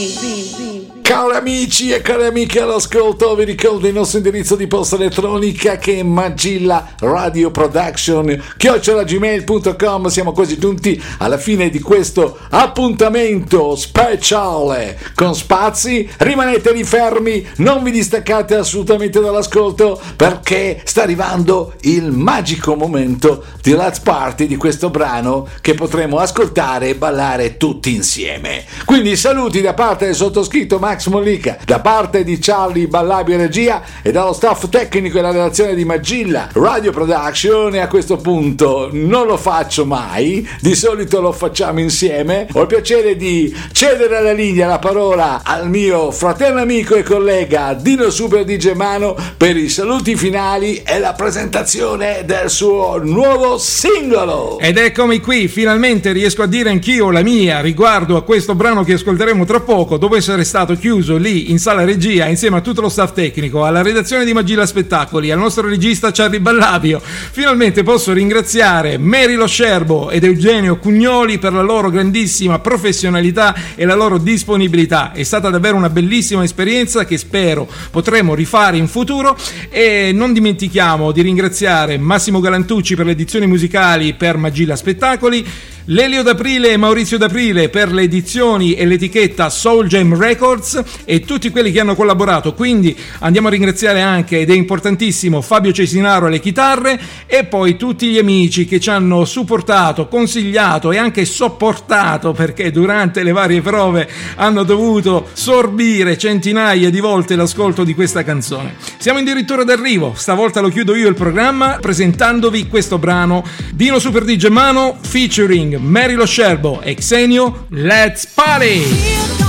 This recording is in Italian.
Cari amici e cari amiche all'ascolto, vi ricordo il nostro indirizzo di posta elettronica che è Magilla Radio Production @gmail.com. Siamo quasi giunti alla fine di questo appuntamento speciale con Spazi. Rimanete lì fermi, non vi distaccate assolutamente dall'ascolto, perché sta arrivando il magico momento di Let's Party di questo brano che potremo ascoltare e ballare tutti insieme. Quindi saluti da parte del sottoscritto Max Mollica, da parte di Charlie Ballabi regia e dallo staff tecnico e la redazione di Magilla Radio Production. E a questo punto non lo faccio mai, di solito lo facciamo insieme. Ho il piacere di cedere la linea, la parola al mio fratello, amico e collega Dino Super DJ Mano per i saluti finali e la presentazione del suo nuovo singolo. Ed eccomi qui, finalmente riesco a dire anch'io la mia riguardo a questo brano che ascolteremo tra poco, dopo essere stato chiuso lì in sala regia insieme a tutto lo staff tecnico, alla redazione di Magilla Spettacoli, al nostro regista Charlie Ballabio. Finalmente posso ringraziare Mary Lo Scerbo ed Eugenio Cugnoli per la loro grandissima professionalità e la loro disponibilità. È stata davvero una bellissima esperienza che spero potremo rifare in futuro. E non dimentichiamo di ringraziare Massimo Galantucci per le edizioni musicali per Magilla Spettacoli, Lelio D'Aprile e Maurizio D'Aprile per le edizioni e l'etichetta Soul Jam Records e tutti quelli che hanno collaborato. Quindi andiamo a ringraziare anche, ed è importantissimo, Fabio Cesinaro alle chitarre, e poi tutti gli amici che ci hanno supportato, consigliato e anche sopportato, perché durante le varie prove hanno dovuto sorbire centinaia di volte l'ascolto di questa canzone. Siamo addirittura d'arrivo, stavolta lo chiudo io il programma presentandovi questo brano, Dino Super DJ Mano featuring Mary Lo Scerbo e Xenio, Let's Party!